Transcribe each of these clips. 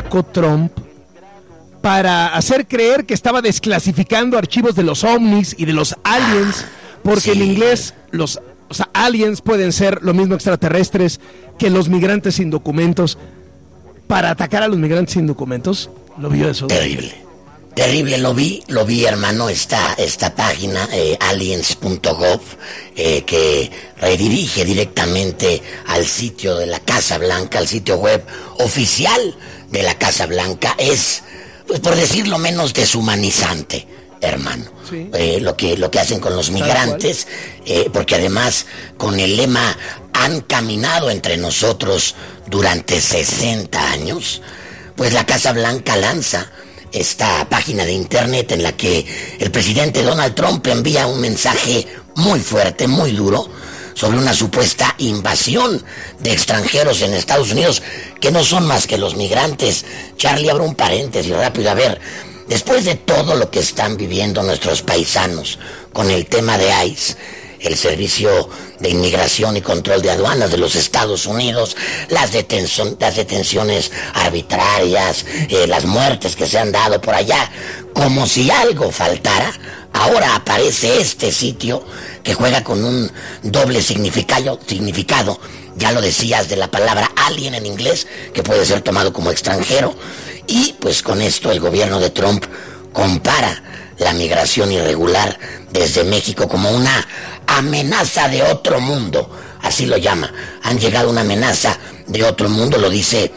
sacó Trump para hacer creer que estaba desclasificando archivos de los ovnis y de los aliens, porque en inglés los aliens pueden ser lo mismo extraterrestres que los migrantes sin documentos. Para atacar a los migrantes sin documentos, ¿lo vio eso? Terrible, lo vi, hermano, esta página, aliens.gov, que redirige directamente al sitio de la Casa Blanca, al sitio web oficial de la Casa Blanca. Es, pues por decirlo menos, deshumanizante, hermano. Sí. Lo que hacen con los migrantes, porque además con el lema "han caminado entre nosotros durante 60 años", pues la Casa Blanca lanza esta página de internet en la que el presidente Donald Trump envía un mensaje muy fuerte, muy duro, sobre una supuesta invasión de extranjeros en Estados Unidos, que no son más que los migrantes. Charlie, abro un paréntesis rápido. A ver, después de todo lo que están viviendo nuestros paisanos con el tema de ICE, el Servicio de Inmigración y Control de Aduanas de los Estados Unidos, las detenciones arbitrarias, las muertes que se han dado por allá, como si algo faltara, ahora aparece este sitio que juega con un doble significado, ya lo decías, de la palabra alien en inglés, que puede ser tomado como extranjero, y pues con esto el gobierno de Trump compara la migración irregular desde México como una amenaza de otro mundo, así lo llama. Han llegado una amenaza de otro mundo, lo dice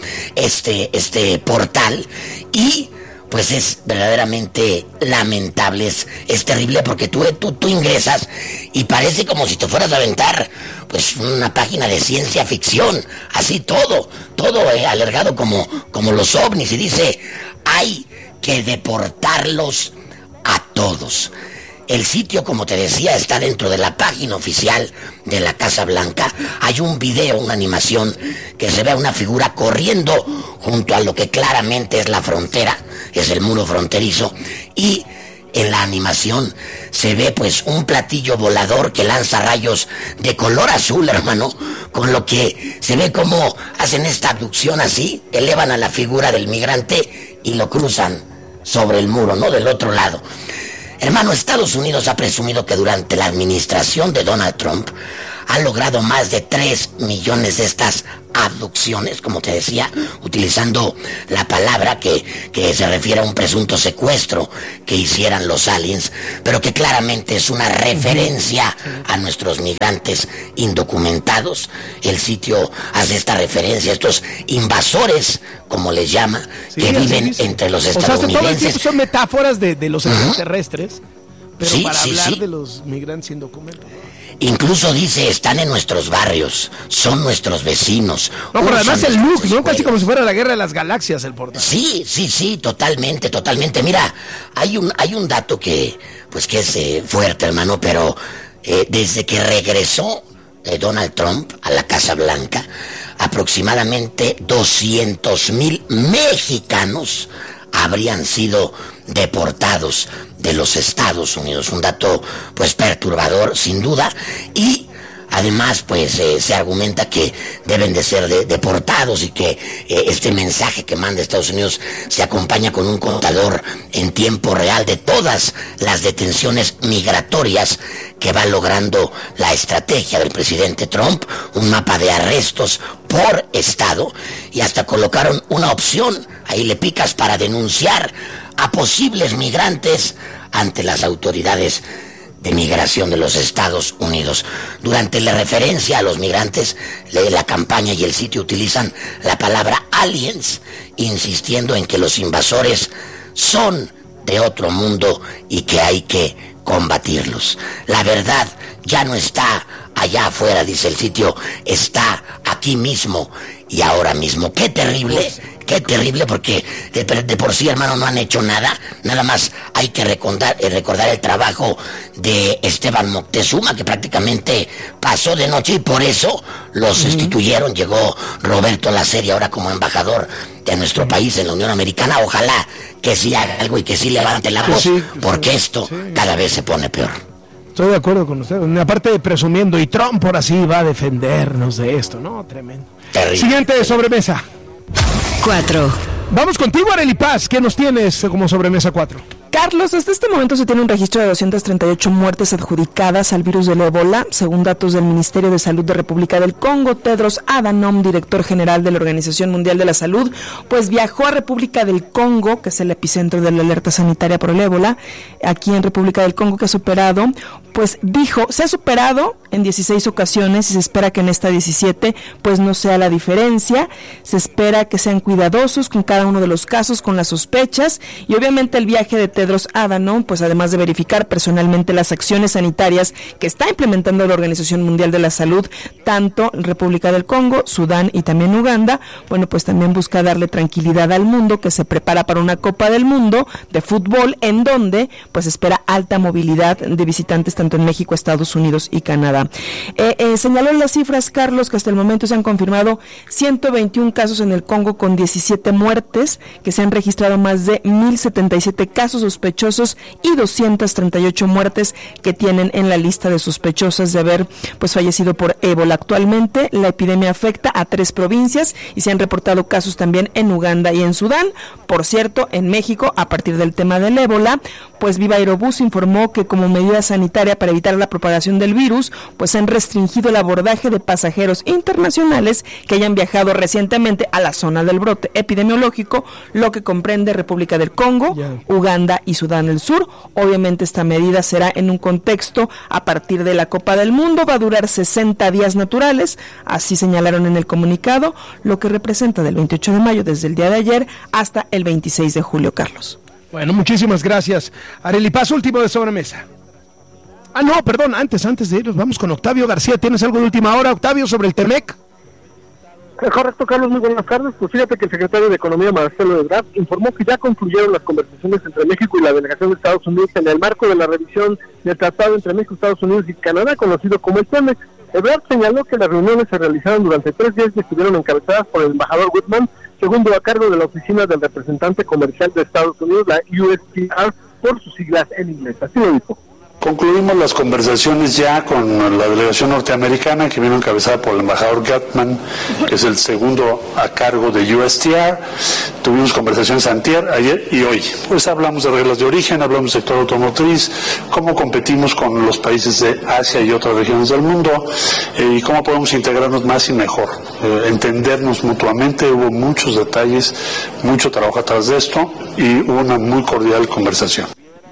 este portal, y pues es verdaderamente lamentable, es terrible, porque tú ingresas y parece como si te fueras a aventar pues una página de ciencia ficción, así todo alargado como los ovnis, y dice: hay que deportarlos a todos. El sitio, como te decía, está dentro de la página oficial de la Casa Blanca. Hay un video, una animación, que se ve a una figura corriendo junto a lo que claramente es la frontera, es el muro fronterizo, y en la animación se ve pues un platillo volador que lanza rayos de color azul, hermano, con lo que se ve como hacen esta abducción así, elevan a la figura del migrante y lo cruzan sobre el muro, ¿no? Del otro lado. Hermano, Estados Unidos ha presumido que durante la administración de Donald Trump ha logrado más de 3 millones de estas abducciones, como te decía, utilizando la palabra que se refiere a un presunto secuestro que hicieran los aliens, pero que claramente es una referencia a nuestros migrantes indocumentados. El sitio hace esta referencia a estos invasores, como les llama, que viven entre los estadounidenses. Todo el tiempo son metáforas de los extraterrestres, pero para hablar de los migrantes indocumentados. Incluso dice: están en nuestros barrios, son nuestros vecinos. No, pero además el look, ¿no? Casi como si fuera la Guerra de las Galaxias el portal. Sí, totalmente. Mira, hay un dato que es fuerte, hermano, pero desde que regresó Donald Trump a la Casa Blanca, aproximadamente 200,000 mexicanos habrían sido deportados de los Estados Unidos. Un dato pues perturbador, sin duda, y además pues se argumenta que deben de ser deportados, y que este mensaje que manda Estados Unidos se acompaña con un contador en tiempo real de todas las detenciones migratorias que va logrando la estrategia del presidente Trump, un mapa de arrestos por estado, y hasta colocaron una opción, ahí le picas, para denunciar a posibles migrantes ante las autoridades de migración de los Estados Unidos. Durante la referencia a los migrantes, la campaña y el sitio utilizan la palabra aliens, insistiendo en que los invasores son de otro mundo y que hay que combatirlos. La verdad ya no está allá afuera, dice el sitio, está aquí mismo y ahora mismo. Qué terrible, porque de por sí, hermano, no han hecho nada más hay que recordar el trabajo de Esteban Moctezuma, que prácticamente pasó de noche, y por eso los sustituyeron. Llegó Roberto Lacerda ahora como embajador de nuestro país en la Unión Americana. Ojalá que sí haga algo y que sí levante la voz, porque esto cada vez se pone peor. Estoy de acuerdo con usted. Aparte de presumiendo, y Trump por así va a defendernos de esto, ¿no? Tremendo. Terrible. Siguiente sobremesa. 4. Vamos contigo, Arely Paz. ¿Qué nos tienes como sobremesa 4? Carlos, hasta este momento se tiene un registro de 238 muertes adjudicadas al virus del ébola, según datos del Ministerio de Salud de República del Congo. Tedros Adhanom, director general de la Organización Mundial de la Salud, pues viajó a República del Congo, que es el epicentro de la alerta sanitaria por el ébola, aquí en República del Congo, que ha superado, pues dijo, se ha superado en 16 ocasiones y se espera que en esta 17 pues no sea la diferencia. Se espera que sean cuidadosos con cada uno de los casos, con las sospechas, y obviamente el viaje de Tedros Adhanom, pues además de verificar personalmente las acciones sanitarias que está implementando la Organización Mundial de la Salud, tanto en República del Congo, Sudán y también Uganda, bueno, pues también busca darle tranquilidad al mundo que se prepara para una Copa del Mundo de fútbol, en donde pues espera alta movilidad de visitantes tanto en México, Estados Unidos y Canadá. Señaló en las cifras, Carlos, que hasta el momento se han confirmado 121 casos en el Congo con 17 muertes, que se han registrado más de 1,077 casos sospechosos y 238 muertes que tienen en la lista de sospechosas de haber pues fallecido por ébola. Actualmente la epidemia afecta a 3 provincias y se han reportado casos también en Uganda y en Sudán. Por cierto, en México, a partir del tema del ébola, pues Viva Aerobús informó que como medida sanitaria para evitar la propagación del virus, pues han restringido el abordaje de pasajeros internacionales que hayan viajado recientemente a la zona del brote epidemiológico, lo que comprende República del Congo, Uganda y Sudán del Sur. Obviamente esta medida será en un contexto a partir de la Copa del Mundo, va a durar 60 días naturales, así señalaron en el comunicado, lo que representa del 28 de mayo, desde el día de ayer, hasta el 26 de julio, Carlos. Bueno, muchísimas gracias. Arely Paz, último de sobremesa. No, perdón, antes de irnos, vamos con Octavio García. ¿Tienes algo de última hora, Octavio, sobre el TEMEC? Correcto, Carlos, muy buenas tardes. Pues fíjate que el secretario de Economía, Marcelo Ebrard, informó que ya concluyeron las conversaciones entre México y la delegación de Estados Unidos en el marco de la revisión del tratado entre México, Estados Unidos y Canadá, conocido como el TEMEC. Ebrard señaló que las reuniones se realizaron durante 3 días y estuvieron encabezadas por el embajador Whitman, segundo a cargo de la oficina del representante comercial de Estados Unidos, la USTR, por sus siglas en inglés. Así lo dijo. Concluimos las conversaciones ya con la delegación norteamericana, que vino encabezada por el embajador Gutman, que es el segundo a cargo de USTR. Tuvimos conversaciones antier, ayer y hoy. Pues hablamos de reglas de origen, hablamos del sector automotriz, cómo competimos con los países de Asia y otras regiones del mundo, y cómo podemos integrarnos más y mejor, entendernos mutuamente. Hubo muchos detalles, mucho trabajo atrás de esto y hubo una muy cordial conversación.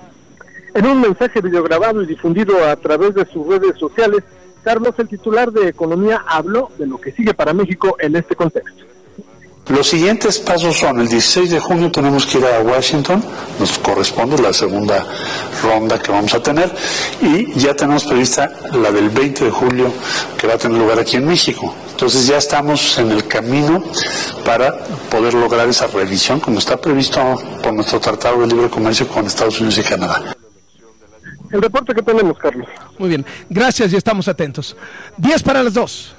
En un mensaje videograbado y difundido a través de sus redes sociales, Carlos, el titular de Economía, habló de lo que sigue para México en este contexto. Los siguientes pasos son: el 16 de junio tenemos que ir a Washington, nos corresponde la segunda ronda que vamos a tener, y ya tenemos prevista la del 20 de julio, que va a tener lugar aquí en México. Entonces ya estamos en el camino para poder lograr esa revisión, como está previsto por nuestro Tratado de Libre Comercio con Estados Unidos y Canadá. El reporte que tenemos, Carlos. Muy bien, gracias y estamos atentos. 10 para las 2.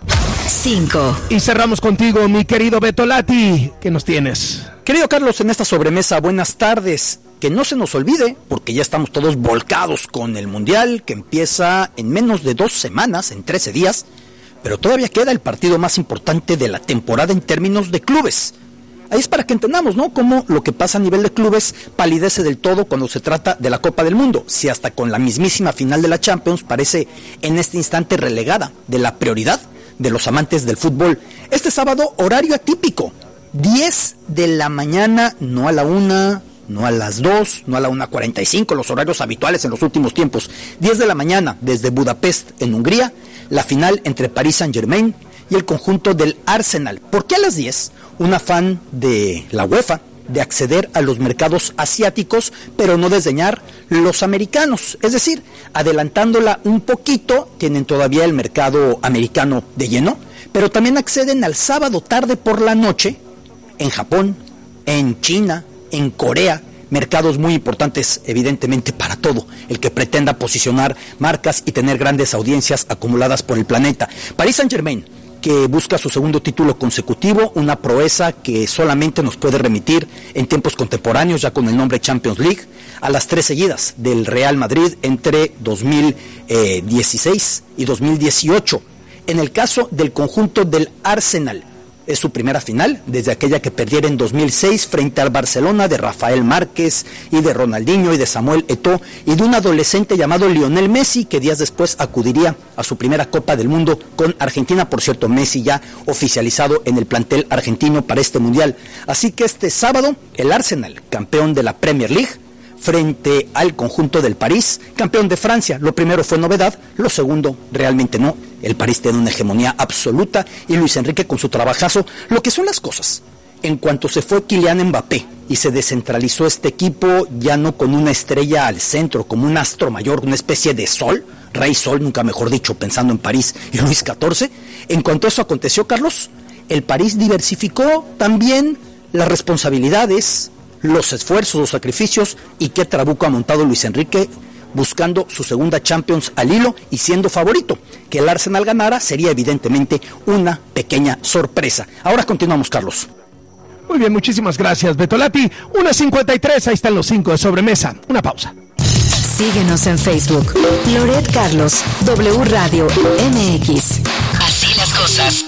5. Y cerramos contigo, mi querido Beto Lati. ¿Qué nos tienes? Querido Carlos, en esta sobremesa, buenas tardes. Que no se nos olvide, porque ya estamos todos volcados con el Mundial, que empieza en menos de 2 semanas, en 13 días, pero todavía queda el partido más importante de la temporada en términos de clubes. Ahí es para que entendamos, ¿no?, cómo lo que pasa a nivel de clubes palidece del todo cuando se trata de la Copa del Mundo. Si hasta con la mismísima final de la Champions parece en este instante relegada de la prioridad de los amantes del fútbol. Este sábado, horario atípico, 10 de la mañana, no a la 1, no a las 2, no a la 1:45, los horarios habituales en los últimos tiempos. 10 de la mañana, desde Budapest, en Hungría, la final entre Paris Saint-Germain y el conjunto del Arsenal. ¿Por qué a las 10? Un afán de la UEFA de acceder a los mercados asiáticos, pero no desdeñar los americanos. Es decir, adelantándola un poquito, tienen todavía el mercado americano de lleno, pero también acceden al sábado tarde por la noche en Japón, en China, en Corea, mercados muy importantes evidentemente para todo el que pretenda posicionar marcas y tener grandes audiencias acumuladas por el planeta. Paris Saint-Germain, que busca su segundo título consecutivo, una proeza que solamente nos puede remitir en tiempos contemporáneos, ya con el nombre Champions League, a las 3 seguidas del Real Madrid entre 2016 y 2018. En el caso del conjunto del Arsenal, Es su primera final desde aquella que perdiera en 2006 frente al Barcelona de Rafael Márquez y de Ronaldinho y de Samuel Eto'o y de un adolescente llamado Lionel Messi, que días después acudiría a su primera Copa del Mundo con Argentina. Por cierto, Messi ya oficializado en el plantel argentino para este mundial. Así que este sábado el Arsenal, campeón de la Premier League, frente al conjunto del París, campeón de Francia. Lo primero fue novedad, lo segundo realmente no. El París tiene una hegemonía absoluta y Luis Enrique con su trabajazo. Lo que son las cosas, en cuanto se fue Kylian Mbappé y se descentralizó este equipo, ya no con una estrella al centro, como un astro mayor, una especie de sol, Rey Sol, nunca mejor dicho, pensando en París y Luis XIV. En cuanto eso aconteció, Carlos, el París diversificó también las responsabilidades, los esfuerzos, los sacrificios, y qué trabuco ha montado Luis Enrique buscando su segunda Champions al hilo y siendo favorito. Que el Arsenal ganara sería evidentemente una pequeña sorpresa. Ahora continuamos, Carlos. Muy bien, muchísimas gracias, Betolati. 1:53, ahí están los 5 de sobremesa. Una pausa. Síguenos en Facebook. Loret Carlos, W Radio MX. Así las cosas.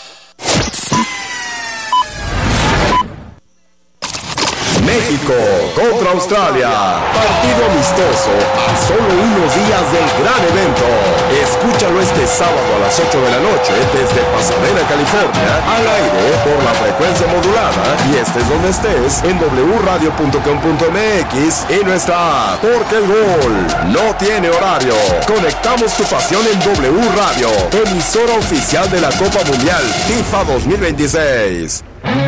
México contra Australia. Partido amistoso a solo unos días del gran evento. Escúchalo este sábado a las 8 de la noche desde Pasadena, California, al aire por la frecuencia modulada, y estés donde estés en wradio.com.mx y nuestra app, porque el gol no tiene horario. Conectamos tu pasión en W Radio, emisora oficial de la Copa Mundial FIFA 2026.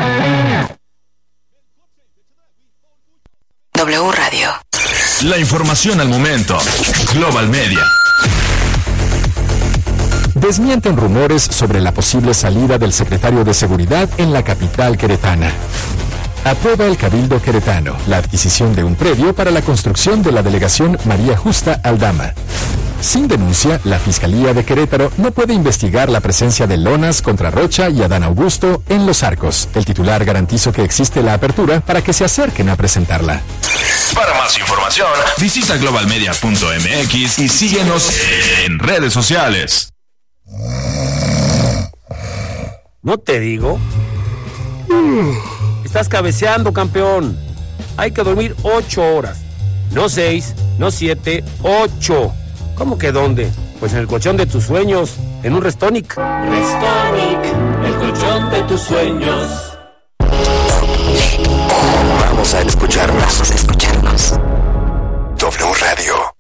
W Radio. La información al momento. Global Media. Desmienten rumores sobre la posible salida del secretario de Seguridad en la capital queretana. Aprueba el Cabildo queretano la adquisición de un predio para la construcción de la delegación María Justa Aldama. Sin denuncia, la Fiscalía de Querétaro no puede investigar la presencia de lonas contra Rocha y Adán Augusto en Los Arcos. El titular garantizó que existe la apertura para que se acerquen a presentarla. Para más información, visita globalmedia.mx y síguenos en redes sociales. ¿No te digo? Estás cabeceando, campeón. Hay que dormir 8 horas. No 6, no 7, 8. ¿Cómo que dónde? Pues en el colchón de tus sueños, en un Restonic. Restonic, el colchón de tus sueños. Vamos a escucharnos. W Radio.